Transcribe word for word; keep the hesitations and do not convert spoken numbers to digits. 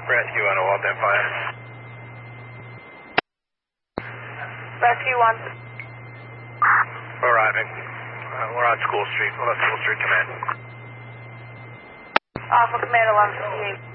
Rescue one, oh, ten five. Rescue one. We're arriving. Uh, we're on School Street. We'll have School Street command. Alpha Command eleven fifty-eight.